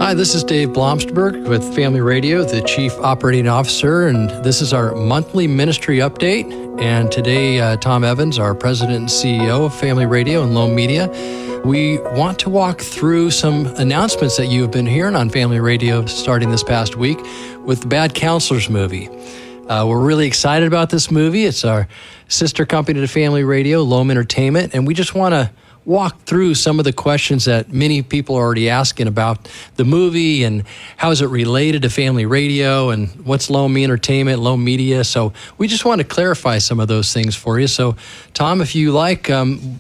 Hi, this is Dave Blomsterberg with Family Radio, the Chief Operating Officer, and this is our monthly ministry update. And today, Tom Evans, our President and CEO of Family Radio and Loam Media, we want to walk through some announcements that you have been hearing on Family Radio starting this past week with the Bad Counselors movie. We're really excited about this movie. It's our sister company to Family Radio, Loam Entertainment, and we just want to walk through some of the questions that many people are already asking about the movie and how is it related to Family Radio and what's Loam Entertainment, Loam Media. So we just want to clarify some of those things for you. So Tom, if you like,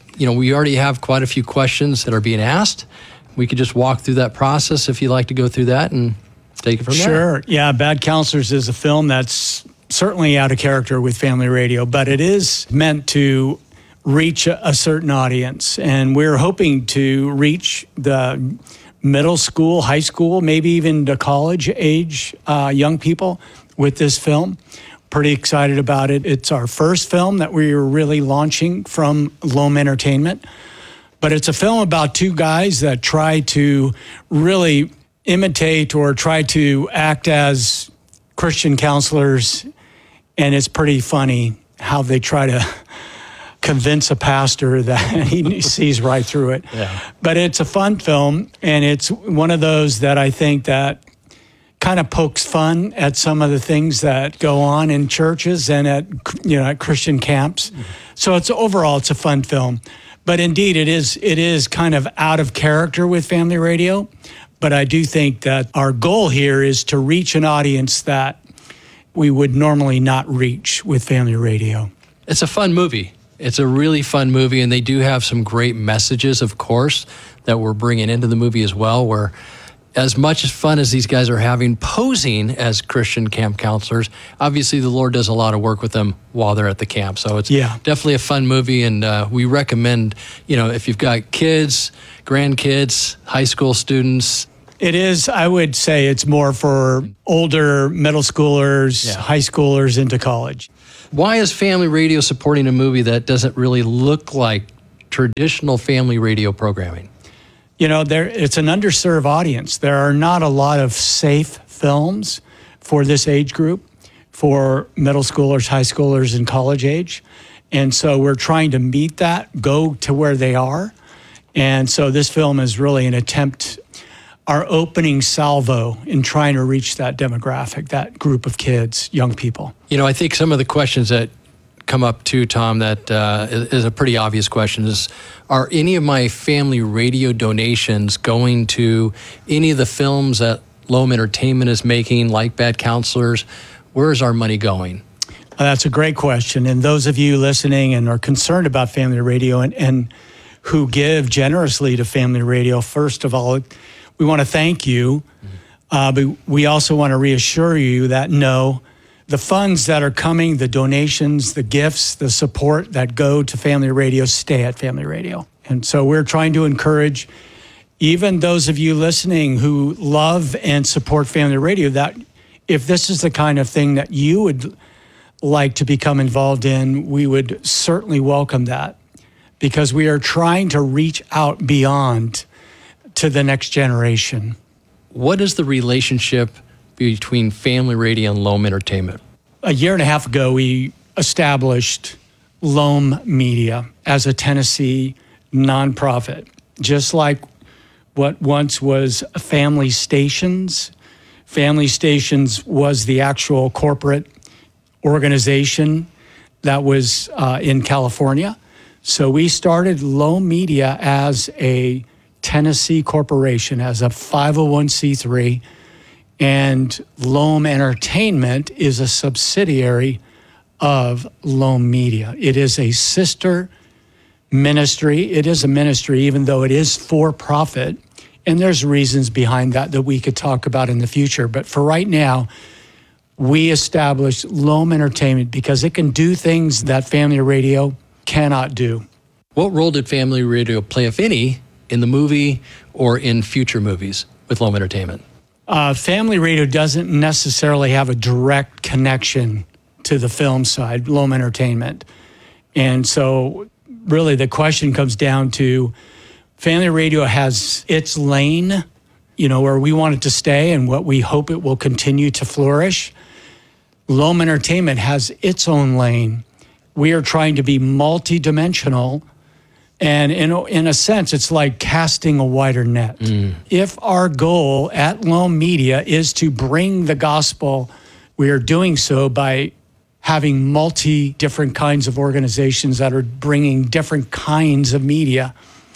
we already have quite a few questions that are being asked. We could just walk through that process if you'd like to go through that and take it from there. Sure. Yeah, Bad Counselors is a film that's certainly out of character with Family Radio, but it is meant to reach a certain audience. And we're hoping to reach the middle school, high school, maybe even to college age young people with this film. Pretty excited about it. It's our first film that we are really launching from Loam Entertainment. But it's a film about two guys that try to really imitate or try to act as Christian counselors. And it's pretty funny how they try to convince a pastor that he sees right through it. Yeah. But it's a fun film, and it's one of those that I think that kind of pokes fun at some of the things that go on in churches and at Christian camps. Mm-hmm. So it's a fun film. But indeed, it is kind of out of character with Family Radio. But I do think that our goal here is to reach an audience that we would normally not reach with Family Radio. It's a fun movie. It's a really fun movie, and they do have some great messages, of course, that we're bringing into the movie as well, where as much as fun as these guys are having posing as Christian camp counselors, obviously the Lord does a lot of work with them while they're at the camp. So it's definitely a fun movie, and we recommend, if you've got kids, grandkids, high school students. It is, I would say it's more for older middle schoolers, high schoolers into college. Why is Family Radio supporting a movie that doesn't really look like traditional Family Radio programming? It's an underserved audience. There are not a lot of safe films for this age group, for middle schoolers, high schoolers, and college age. And so we're trying to meet that, go to where they are. And so this film is really an attempt, our opening salvo in trying to reach that demographic, that group of kids, young people. I think some of the questions that come up too, Tom, that is a pretty obvious question is, are any of my Family Radio donations going to any of the films that Loam Entertainment is making, like Bad Counselors? Where is our money going? That's a great question. And those of you listening and are concerned about Family Radio and who give generously to Family Radio, first of all, we want to thank you, but we also want to reassure you that the funds that are coming, the donations, the gifts, the support that go to Family Radio stay at Family Radio. And so we're trying to encourage even those of you listening who love and support Family Radio that if this is the kind of thing that you would like to become involved in, we would certainly welcome that, because we are trying to reach out beyond to the next generation. What is the relationship between Family Radio and Loam Entertainment? A year and a half ago, we established Loam Media as a Tennessee nonprofit, just like what once was Family Stations. Family Stations was the actual corporate organization that was in California. So we started Loam Media as a Tennessee corporation, as a 501c3, and Loam Entertainment is a subsidiary of Loam Media. It is a sister ministry. It is a ministry, even though it is for profit, and there's reasons behind that we could talk about in the future. But for right now, we established Loam Entertainment because it can do things that Family Radio cannot do. What role did Family Radio play, if any, in the movie or in future movies with Loam Entertainment? Family Radio doesn't necessarily have a direct connection to the film side, Loam Entertainment. And so really the question comes down to Family Radio has its lane where we want it to stay and what we hope it will continue to flourish. Loam Entertainment has its own lane. We are trying to be multidimensional, and in a sense, it's like casting a wider net. If our goal at Loam Media is to bring the gospel, we are doing so by having different kinds of organizations that are bringing different kinds of media.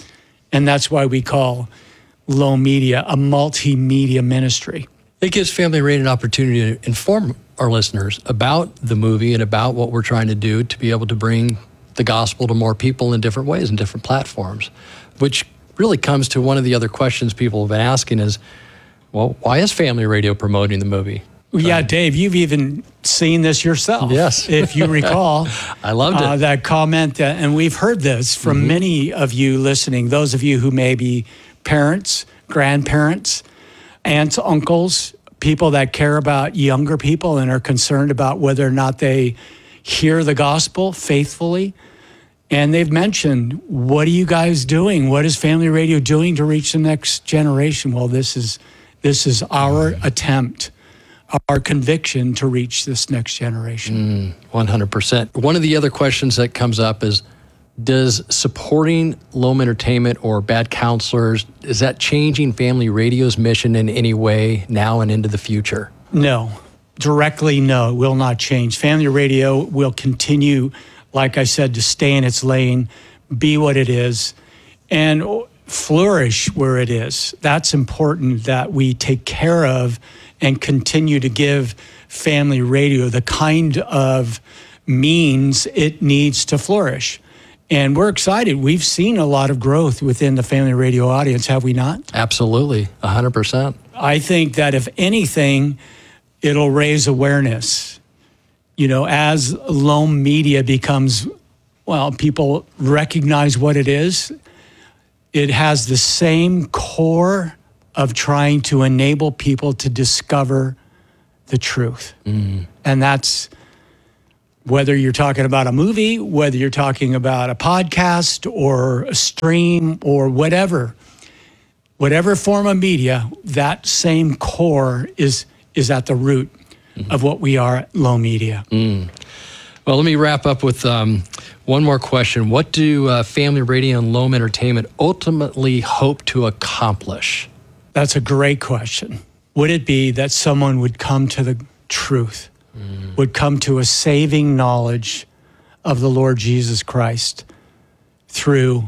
And that's why we call Loam Media a multimedia ministry. It gives Family Radio an opportunity to inform our listeners about the movie and about what we're trying to do to be able to bring the gospel to more people in different ways and different platforms, which really comes to one of the other questions people have been asking is, well, why is Family Radio promoting the movie? Yeah, Dave, you've even seen this yourself. Yes. If you recall. I loved it. That comment, and we've heard this from many of you listening, those of you who may be parents, grandparents, aunts, uncles, people that care about younger people and are concerned about whether or not they hear the gospel faithfully. And they've mentioned, what are you guys doing? What is Family Radio doing to reach the next generation? Well, this is our attempt, our conviction to reach this next generation. 100%. One of the other questions that comes up is, does supporting Loam Entertainment or Bad Counselors, is that changing Family Radio's mission in any way now and into the future? No. Directly, no, it will not change. Family Radio will continue, like I said, to stay in its lane, be what it is, and flourish where it is. That's important that we take care of and continue to give Family Radio the kind of means it needs to flourish. And we're excited. We've seen a lot of growth within the Family Radio audience, have we not? Absolutely, 100%. I think that if anything, it'll raise awareness. As Loam Media becomes, people recognize what it is. It has the same core of trying to enable people to discover the truth. And that's whether you're talking about a movie, whether you're talking about a podcast or a stream or whatever form of media, that same core is at the root of what we are at Loam Media. Well, let me wrap up with one more question. What do Family Radio and Loam Entertainment ultimately hope to accomplish? That's a great question. Would it be that someone would come to the truth, would come to a saving knowledge of the Lord Jesus Christ through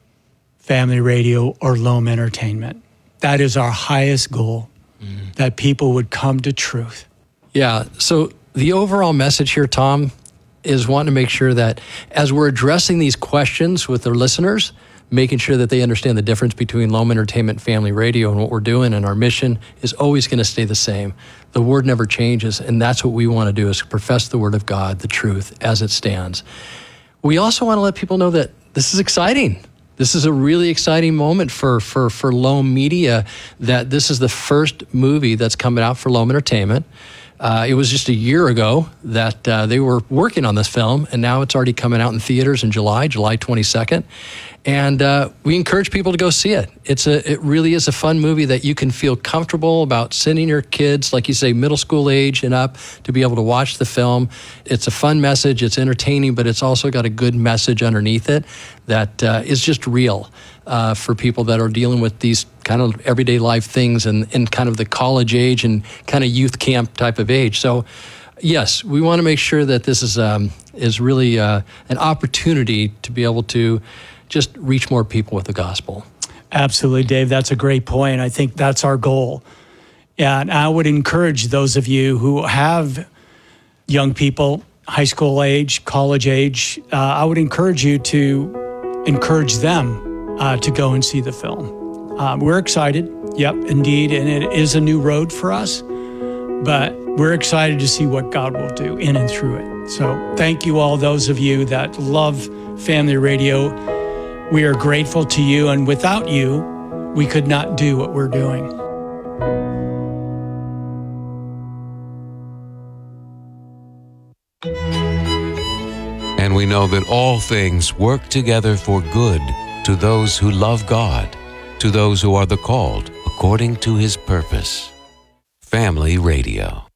Family Radio or Loam Entertainment? That is our highest goal, that people would come to truth. Yeah, so the overall message here, Tom, is wanting to make sure that as we're addressing these questions with our listeners, making sure that they understand the difference between Loam Entertainment and Family Radio and what we're doing, and our mission is always going to stay the same. The word never changes, and that's what we want to do, is profess the word of God, the truth, as it stands. We also want to let people know that this is exciting. This is a really exciting moment for Loam Media, that this is the first movie that's coming out for Loam Entertainment. It was just a year ago that they were working on this film, and now it's already coming out in theaters in July 22nd. And we encourage people to go see it. It really is a fun movie that you can feel comfortable about sending your kids, like you say, middle school age and up, to be able to watch the film. It's a fun message, it's entertaining, but it's also got a good message underneath it that is just real for people that are dealing with these kind of everyday life things and kind of the college age and kind of youth camp type of age. So yes, we want to make sure that this is really an opportunity to be able to just reach more people with the gospel. Absolutely, Dave. That's a great point. I think that's our goal. Yeah, and I would encourage those of you who have young people, high school age, college age, I would encourage you to encourage them to go and see the film. We're excited, yep, indeed, and it is a new road for us, but we're excited to see what God will do in and through it. So thank you all, those of you that love Family Radio. We are grateful to you, and without you, we could not do what we're doing. And we know that all things work together for good to those who love God, to those who are the called according to his purpose. Family Radio.